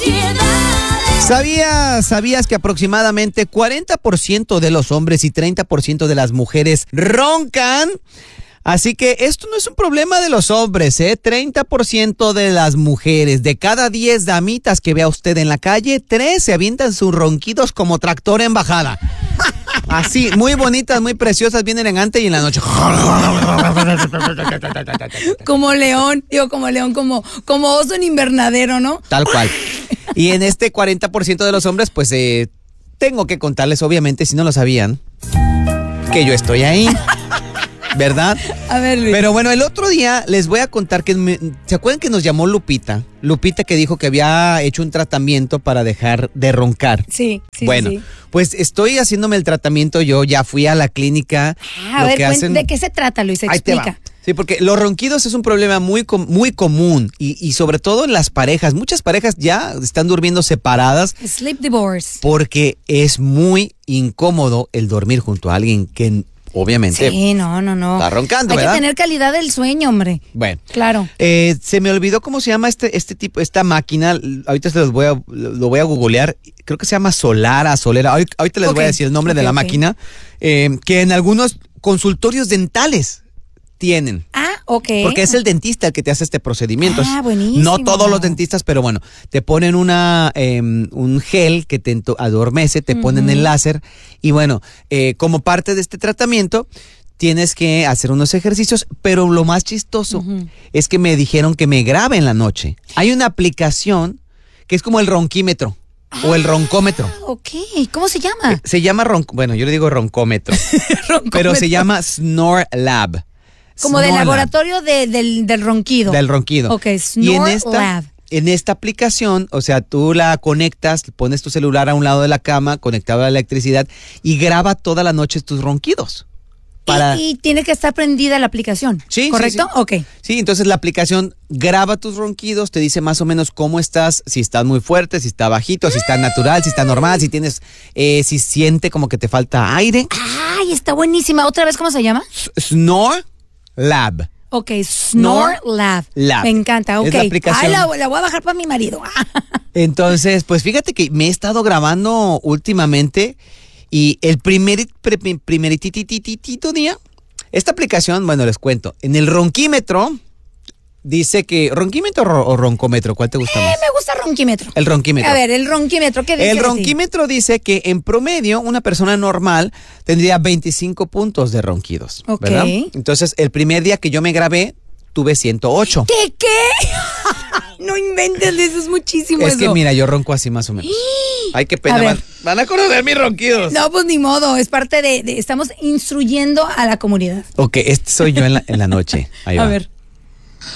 ¿Sabías que aproximadamente 40% de los hombres y 30% de las mujeres roncan? Así que esto no es un problema de los hombres, 30% de las mujeres. De cada 10 damitas que vea usted en la calle, 3 se avientan sus ronquidos como tractor en bajada. Así, muy bonitas, muy preciosas, bien elegante y en la noche. Como león, como oso en invernadero, ¿no? Tal cual. Y en este 40% de los hombres, pues tengo que contarles, obviamente, si no lo sabían, que yo estoy ahí. ¿Verdad? A ver, Luis. Pero bueno, el otro día les voy a contar que ¿se acuerdan que nos llamó Lupita? Lupita que dijo que había hecho un tratamiento para dejar de roncar. Sí. Bueno, sí. Pues estoy haciéndome el tratamiento yo, ya fui a la clínica. A ver, ¿de qué se trata, Luis? Explica. Sí, porque los ronquidos es un problema muy común y sobre todo en las parejas. Muchas parejas ya están durmiendo separadas. Sleep divorce. Porque es muy incómodo el dormir junto a alguien que obviamente sí, no. está roncando, Hay ¿verdad? que tener calidad del sueño, hombre. Bueno. Claro. Se me olvidó cómo se llama esta máquina. Ahorita lo voy a googlear. Creo que se llama Solera. Ahorita les voy a decir el nombre de la máquina. Que en algunos consultorios dentales tienen. Ok. Porque es el dentista el que te hace este procedimiento. Buenísimo. No todos los dentistas, pero bueno, te ponen un gel que te adormece, te ponen el láser y bueno, como parte de este tratamiento tienes que hacer unos ejercicios, pero lo más chistoso es que me dijeron que me grabe en la noche. Hay una aplicación que es como el ronquímetro. O el roncómetro. Ok, ¿cómo se llama? Se llama bueno, yo le digo roncómetro. Pero se llama Snore Lab. Como del laboratorio del ronquido. Del ronquido. Ok, Snore Lab. En esta aplicación, o sea, tú la conectas, pones tu celular a un lado de la cama, conectado a la electricidad y graba toda la noche tus ronquidos. Y tiene que estar prendida la aplicación. Sí, ¿correcto? Sí. Ok. Sí, entonces la aplicación graba tus ronquidos, te dice más o menos cómo estás, si estás muy fuerte, si está bajito, si está natural, si está normal, si tienes, si siente como que te falta aire. Ay, está buenísima. ¿Otra vez cómo se llama? Snore Lab. Ok, Snore Lab. Me encanta, ok. Es la aplicación. La voy a bajar para mi marido. Entonces, pues fíjate que me he estado grabando últimamente y el primerititito día, esta aplicación, bueno, les cuento, en el ronquímetro dice que, ¿ronquímetro o roncómetro? ¿Cuál te gusta más? Me gusta ronquímetro. El ronquímetro. A ver, el ronquímetro, ¿qué dice? El ronquímetro dice que en promedio una persona normal tendría 25 puntos de ronquidos, ¿verdad? Entonces, el primer día que yo me grabé, tuve 108. ¿Qué? No inventes, eso es muchísimo. Es que mira, yo ronco así más o menos. Ay, qué pena. Van a conocer mis ronquidos. No, pues ni modo, es parte de estamos instruyendo a la comunidad. Ok, este soy yo en la noche. Ahí va. A ver.